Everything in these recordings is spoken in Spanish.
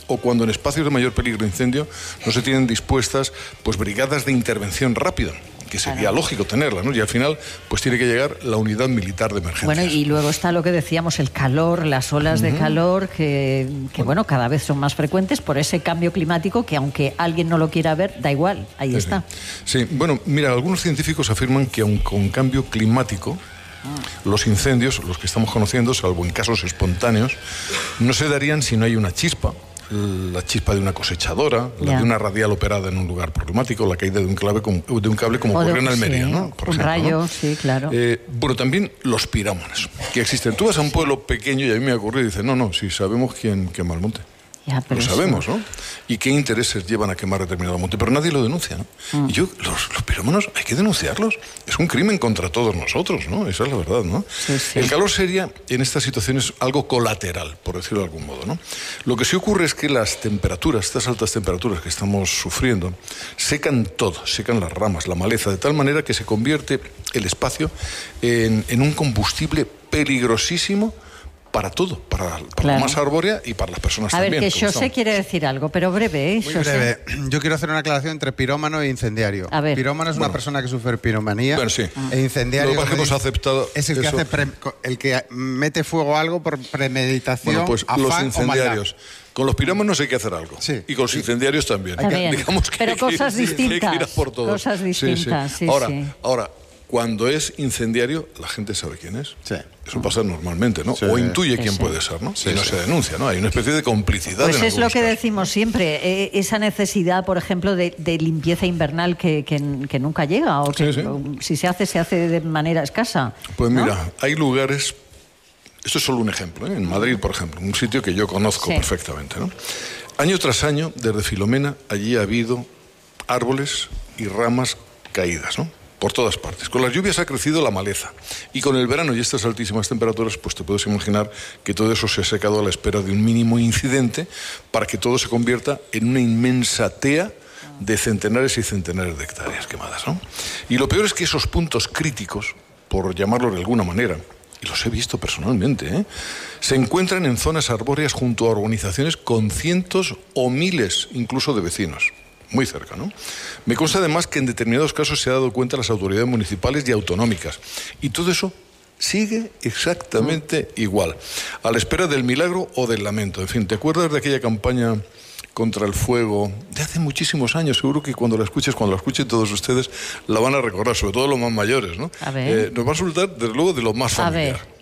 o cuando en espacios de mayor peligro de incendio no se tienen dispuestas pues brigadas de intervención rápida, que sería lógico tenerla, ¿no? Y al final pues tiene que llegar la unidad militar de emergencias. Bueno, y luego está lo que decíamos, el calor, las olas de calor que bueno, cada vez son más frecuentes por ese cambio climático que aunque alguien no lo quiera ver, da igual, ahí está. Sí, bueno, mira, algunos científicos afirman que aun con cambio climático, los incendios, los que estamos conociendo, salvo en casos espontáneos, no se darían si no hay una chispa. La chispa de una cosechadora, la de una radial operada en un lugar problemático, la caída de un cable como ocurrió en Almería, ¿no? Por ejemplo, rayo, ¿no? sí, claro. Bueno, también los pirómanos, que existen. Tú vas a un pueblo pequeño y a mí me ocurre y dices, no, si sabemos quién quema el monte. Ya, pero lo sabemos, ¿no? Y qué intereses llevan a quemar determinado monte, pero nadie lo denuncia, ¿no? Y los pirómanos hay que denunciarlos. Es un crimen contra todos nosotros, ¿no? Esa es la verdad, ¿no? Sí, sí. El calor sería, en estas situaciones, algo colateral, por decirlo de algún modo, ¿no? Lo que sí ocurre es que las temperaturas, estas altas temperaturas que estamos sufriendo, secan todo, secan las ramas, la maleza, de tal manera que se convierte el espacio en un combustible peligrosísimo para todo, para la masa arbórea y para las personas también. A ver, que José quiere decir algo, pero breve, ¿eh? Muy breve. Yo quiero hacer una aclaración entre pirómano e incendiario. A ver. Pirómano es una persona que sufre piromanía. Bueno, sí. E incendiario lo que hemos aceptado es el que, eso. el que mete fuego a algo por premeditación, bueno, pues afán los incendiarios. Con los pirómanos hay que hacer algo. Sí. Y con los incendiarios también. Digamos que pero cosas distintas. Hay que ir a por todos. Cosas distintas, sí. Ahora, cuando es incendiario, la gente sabe quién es. Sí. Eso pasa normalmente, ¿no? Sí. O intuye quién Sí. puede ser, ¿no? Sí, y no sí. se denuncia, ¿no? Hay una especie de complicidad. Pues en es lo que casos. decimos siempre, esa necesidad, por ejemplo, de limpieza invernal que nunca llega, o que si se hace de manera escasa. Pues ¿no? mira, hay lugares. Esto es solo un ejemplo, ¿eh? En Madrid, por ejemplo, un sitio que yo conozco perfectamente, ¿no? Año tras año, desde Filomena, allí ha habido árboles y ramas caídas, ¿no? Por todas partes. Con las lluvias ha crecido la maleza. Y con el verano y estas altísimas temperaturas, pues te puedes imaginar que todo eso se ha secado a la espera de un mínimo incidente para que todo se convierta en una inmensa tea de centenares y centenares de hectáreas quemadas, ¿no? Y lo peor es que esos puntos críticos, por llamarlo de alguna manera, y los he visto personalmente, se encuentran en zonas arbóreas junto a urbanizaciones con cientos o miles incluso de vecinos. Muy cerca, ¿no? Me consta además que en determinados casos se ha dado cuenta las autoridades municipales y autonómicas. Y todo eso sigue exactamente igual, a la espera del milagro o del lamento. En fin, ¿te acuerdas de aquella campaña contra el fuego de hace muchísimos años? Seguro que cuando la escuchen todos ustedes, la van a recordar, sobre todo los más mayores, ¿no? A ver. Nos va a resultar, desde luego, de lo más familiar. A ver.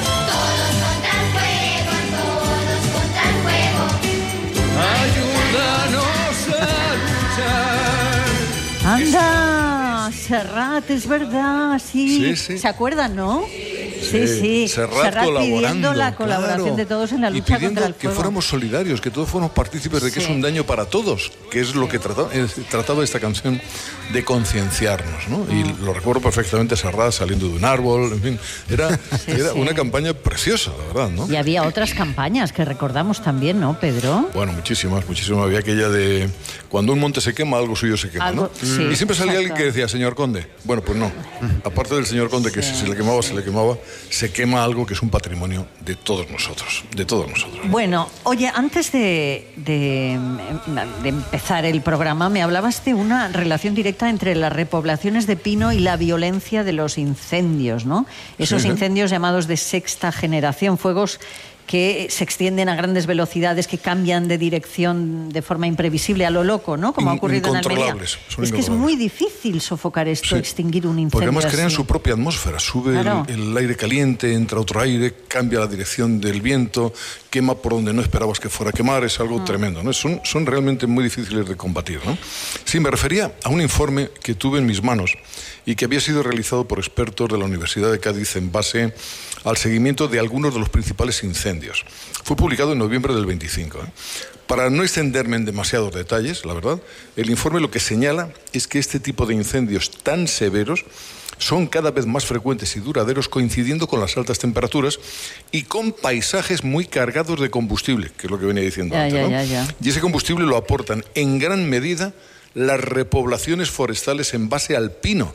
Anda, Serrat, es verdad, sí. ¿Se acuerdan, no? Sí. Serrat pidiendo la colaboración de todos en la lucha contra el fuego. Que fuéramos solidarios, que todos fuéramos partícipes de que es un daño para todos, que es lo que trataba esta canción de concienciarnos, ¿no? Y lo recuerdo perfectamente, Serrat saliendo de un árbol, en fin, era una campaña preciosa, la verdad, ¿no? Y había otras campañas que recordamos también, ¿no, Pedro? Bueno, muchísimas. Había aquella de cuando un monte se quema, algo suyo se quema, ¿no? Sí, y siempre salía alguien que decía, señor conde. Bueno, pues no. Aparte del señor conde, que si se le quemaba, se quema algo que es un patrimonio de todos nosotros, Bueno, oye, antes de empezar el programa, me hablabas de una relación directa entre las repoblaciones de pino y la violencia de los incendios, ¿no? Esos incendios llamados de sexta generación, fuegos que se extienden a grandes velocidades, que cambian de dirección de forma imprevisible a lo loco, ¿no? Como ha ocurrido en Almería. Es que es muy difícil sofocar esto, extinguir un incendio. Porque además crean así. su propia atmósfera. Sube el aire caliente, entra otro aire, cambia la dirección del viento, quema por donde no esperabas que fuera a quemar. Es algo tremendo, ¿no? Son realmente muy difíciles de combatir, ¿no? Sí, me refería a un informe que tuve en mis manos y que había sido realizado por expertos de la Universidad de Cádiz en base al seguimiento de algunos de los principales incendios. Fue publicado en noviembre del 25. Para no extenderme en demasiados detalles, la verdad, el informe lo que señala es que este tipo de incendios tan severos son cada vez más frecuentes y duraderos, coincidiendo con las altas temperaturas y con paisajes muy cargados de combustible, que es lo que venía diciendo antes, ¿no? Y ese combustible lo aportan en gran medida las repoblaciones forestales en base al pino,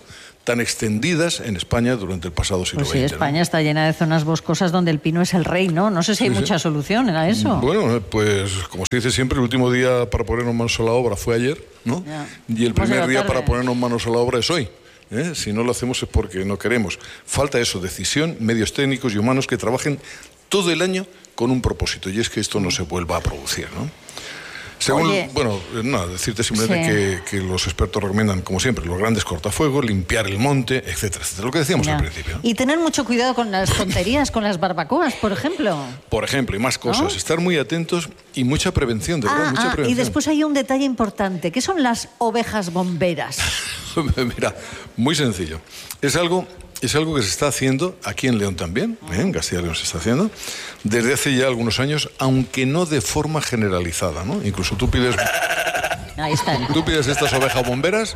tan extendidas en España durante el pasado siglo XX. Pues sí, España está llena de zonas boscosas donde el pino es el rey, ¿no? No sé si hay mucha solución a eso. Bueno, pues como se dice siempre, el último día para ponernos manos a la obra fue ayer, ¿no? Ya. Y el primer día para ponernos manos a la obra es hoy. Si no lo hacemos es porque no queremos. Falta eso, decisión, medios técnicos y humanos que trabajen todo el año con un propósito, y es que esto no se vuelva a producir, ¿no? Según, bueno, nada, decirte simplemente que los expertos recomiendan, como siempre, los grandes cortafuegos, limpiar el monte, etcétera, etcétera. Lo que decíamos al principio. Y tener mucho cuidado con las tonterías, con las barbacoas, por ejemplo. Por ejemplo, y más cosas. Estar muy atentos y mucha prevención, de verdad, mucha prevención. Y después hay un detalle importante, que son las ovejas bomberas. Mira, muy sencillo. Es algo que se está haciendo aquí en León también, en Castilla y León se está haciendo, desde hace ya algunos años, aunque no de forma generalizada, ¿no? Incluso tú pides estas ovejas bomberas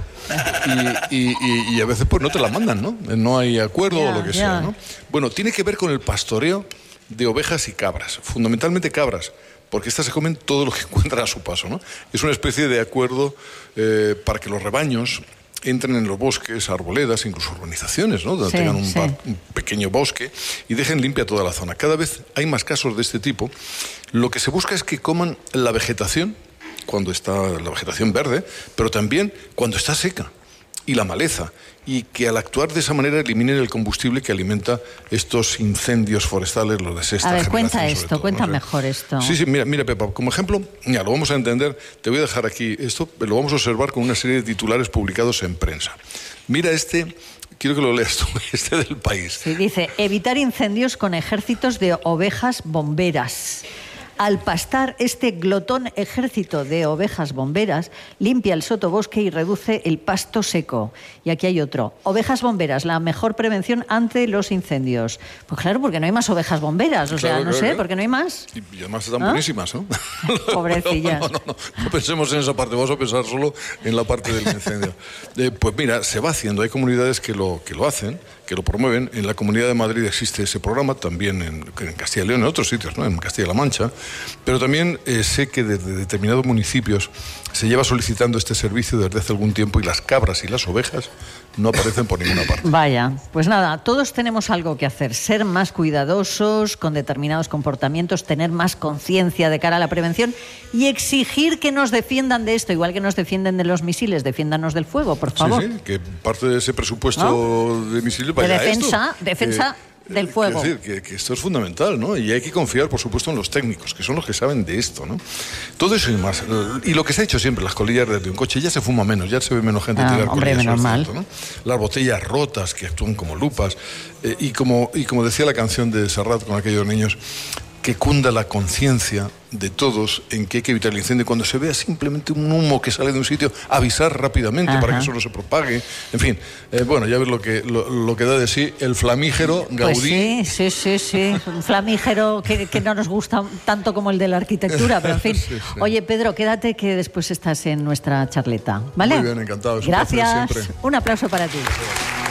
y a veces pues no te las mandan, ¿no? No hay acuerdo o lo que sea, ¿no? Bueno, tiene que ver con el pastoreo de ovejas y cabras, fundamentalmente cabras, porque estas se comen todo lo que encuentran a su paso, ¿no? Es una especie de acuerdo para que los rebaños entren en los bosques, arboledas, incluso urbanizaciones, ¿no? Donde tengan un pequeño bosque y dejen limpia toda la zona. Cada vez hay más casos de este tipo. Lo que se busca es que coman la vegetación, cuando está la vegetación verde, pero también cuando está seca, y la maleza, y que al actuar de esa manera eliminen el combustible que alimenta estos incendios forestales, los de sexta generación. Cuenta esto, cuenta mejor esto. Sí, mira, Pepa, como ejemplo, ya lo vamos a entender, te voy a dejar aquí esto, lo vamos a observar con una serie de titulares publicados en prensa. Mira quiero que lo leas tú, del País. Sí, dice, evitar incendios con ejércitos de ovejas bomberas. Al pastar, este glotón ejército de ovejas bomberas limpia el sotobosque y reduce el pasto seco. Y aquí hay otro. Ovejas bomberas, la mejor prevención ante los incendios. Pues claro, porque no hay más ovejas bomberas. O sea, no sé, ¿por qué no hay más? Y además están buenísimas, ¿no? Pobrecillas. No pensemos en esa parte, vamos a pensar solo en la parte del incendio. Pues mira, se va haciendo. Hay comunidades que lo hacen, que lo promueven. En la Comunidad de Madrid existe ese programa, también en Castilla y León, en otros sitios, ¿no? En Castilla-La Mancha. Pero también sé que desde determinados municipios se lleva solicitando este servicio desde hace algún tiempo y las cabras y las ovejas no aparecen por ninguna parte. Vaya, pues nada, todos tenemos algo que hacer. Ser más cuidadosos con determinados comportamientos, tener más conciencia de cara a la prevención y exigir que nos defiendan de esto, igual que nos defienden de los misiles, defiéndanos del fuego, por favor. Sí, que parte de ese presupuesto de misiles vaya de defensa del fuego. Es decir, que esto es fundamental, ¿no? Y hay que confiar, por supuesto, en los técnicos, que son los que saben de esto, ¿no? Todo eso y más. Y lo que se ha hecho siempre, las colillas de un coche, ya se fuma menos, ya se ve menos gente tirar colillas. Menos mal. ¿No? Las botellas rotas que actúan como lupas. Y como decía la canción de Serrat con aquellos niños, que cunda la conciencia de todos en que hay que evitar el incendio. Cuando se vea simplemente un humo que sale de un sitio, avisar rápidamente para que eso no se propague. En fin, bueno, ya ves lo que da de sí el flamígero Gaudí. Pues sí. Un flamígero que no nos gusta tanto como el de la arquitectura, pero en fin. Sí. Oye, Pedro, quédate que después estás en nuestra charleta, ¿vale? Muy bien, encantado. Gracias. Un aplauso para ti.